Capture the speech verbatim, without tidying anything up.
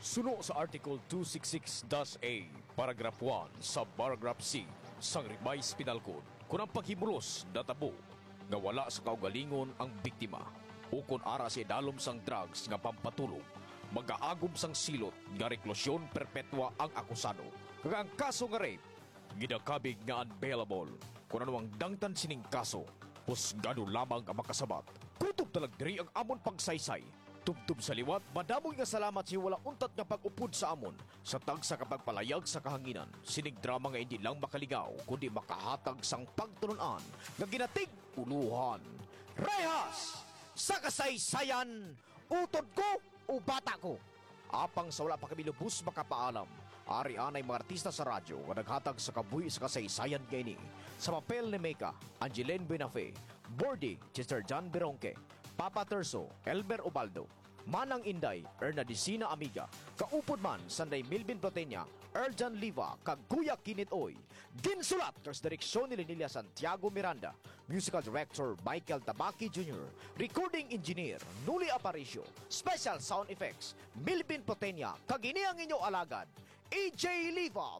Suno sa Article two sixty-six A, Paragraph one sa Paragraph C sang Revised Penal Code kung ang paghimulos databo nga wala sa kaugalingon ang biktima o kung ara si dalom sang drugs nga pampatulog, mag-aagom sang silot nga reklusyon perpetua ang akusado. Kaya ang kaso nga rape, gidakabig nga unbailable kung ano ang dangtan sining kaso, husgado lamang ang makasabat. Kutob talag diri ang amon pagsaysay. Tubtub sa liwat, madamoy nga salamat siya walang untat nga pag-upod sa amon sa tag sa kapagpalayag sa kahanginan. Sinig drama nga hindi lang makaligaw, kundi makahatag sang pagtununan nga ginatig uluhan. Rehas! Sa kasaysayan, utod ko o bata ko. Apang sa wala pa kami lubos makapaalam, ari anay mga artista sa radyo nga naghatag sa kabuhi sa kasaysayan gayni. Sa papel ni Mecca, Angeline Buenafe, Bordy, Chester John Beronque, Papa Terso, Elber Ubaldo, Manang Inday, Ernadicina Amiga, kaupod man Sanday Milvin Protenya, Erjan Liva, Kaguya Kinitoy, ginsulat kas direksyon ni Linilia Santiago Miranda, musical director Michael Tabaki Junior, recording engineer Nuli Aparicio, special sound effects Milvin Protenya, kagini ang inyo alagad, A J Liva,